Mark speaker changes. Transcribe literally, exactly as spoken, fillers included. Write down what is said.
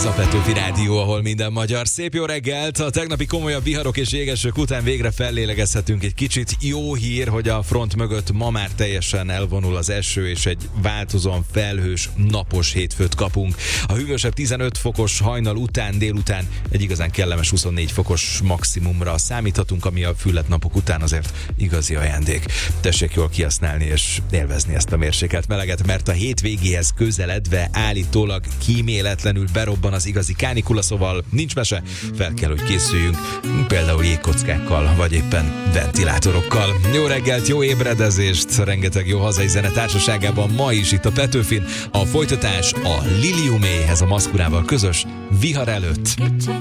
Speaker 1: a Petőfi Rádió, ahol minden magyar. Szép jó reggelt! A tegnapi komolyabb viharok és jégesők után végre fellélegezhetünk egy kicsit. Jó hír, hogy a front mögött ma már teljesen elvonul az eső, és egy változóan felhős, napos hétfőt kapunk. A hűvösebb tizenöt fokos hajnal után, délután egy igazán kellemes huszonnégy fokos maximumra számíthatunk, ami a fülletnapok után azért igazi ajándék. Tessék jól kihasználni és élvezni ezt a mérsékelt meleget, mert a hétvégéhez közeledve állítólag kíméletlenül berobban az igazi kánikula, szóval nincs mese, fel kell, hogy készüljünk, például jégkockákkal, vagy éppen ventilátorokkal. Jó reggelt, jó ébredezést, rengeteg jó hazai zene társaságában ma is itt a Petőfin. A folytatás a Liliuméhez a Maszkurával közös vihar előtt.